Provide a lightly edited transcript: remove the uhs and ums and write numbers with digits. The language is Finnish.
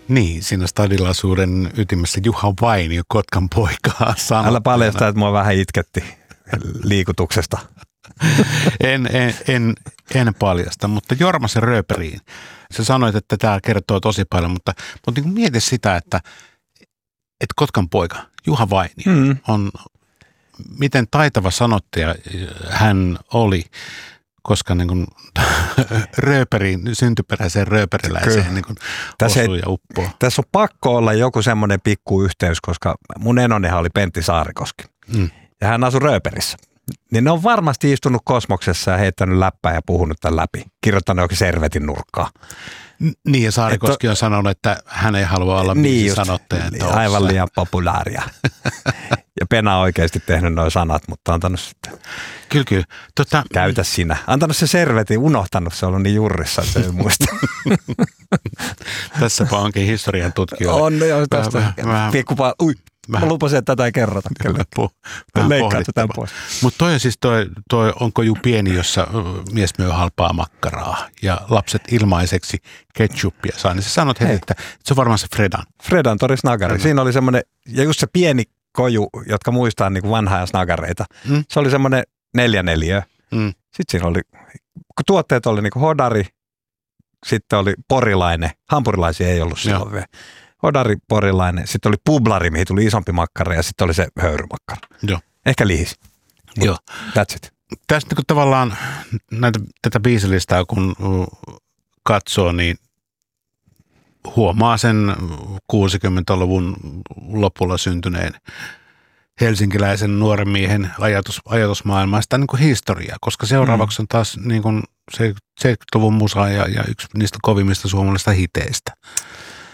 Niin, siinä stadilaisuuden ytimessä Juha Vainio, Kotkan poikaa sanottajana. Älä paljasta, että mua vähän itketti liikutuksesta. En paljasta, mutta Jormasen Rööperiin. Sä sanoit, että tämä kertoo tosi paljon, mutta niin mieti sitä, että Kotkan poika, Juha Vainio, on miten taitava sanottaja hän oli, koska niin kuin syntyperäiseen rööperiläiseen niin kuin osuu ja uppoo. Tässä on pakko olla joku semmoinen pikku yhteys, koska mun enonenhan oli Pentti Saarikoski ja hän asui Rööperissä. Niin ne on varmasti istunut kosmoksessa ja heittänyt läppää ja puhunut tämän läpi, kirjoittanut jokin servetin nurkkaa. Niin, ja Saarikoski on sanonut, että hän ei halua olla biisisanottajan touhussa. Aivan liian populaaria. Ja Pena on oikeasti tehnyt nuo sanat, mutta antanut sitten. Kyllä. Käytä sinä. Antanut se servetin, unohtanut, se on ollut niin jurrissa, että se ei muista. Tässäpä onkin historian tutkijoille. On, joo, tästä. Mä lupasin, että tätä ei kerrota. Leikkaat tämän pois. Mutta toi on siis toi on koju pieni, jossa mies myy halpaa makkaraa ja lapset ilmaiseksi ketchuppia saa. Niin sä sanot heti, että se on varmaan se Fredan Tori Snagari. Siinä oli semmoinen, ja just se pieni koju, jotka muistaa niin kuin vanhaa snagareita. Se oli semmoinen 4 neliöä. Sitten siinä oli, kun tuotteet oli niin kuin hodari, sitten oli porilainen. Hampurilaisia ei ollut silloin vielä. Hodari, porilainen, sitten oli publari, mihin tuli isompi makkara ja sitten oli se höyrymakkara. Joo. Ehkä lihis. Joo. That's it. Tästä kun tavallaan tätä biisilistaa kun katsoo, niin huomaa sen 60-luvun lopulla syntyneen helsinkiläisen nuoren miehen ajatusmaailmasta niin kuin historiaa, koska seuraavaksi on taas niin kuin 70-luvun musa ja yksi niistä kovimmista suomalaisista hiteistä.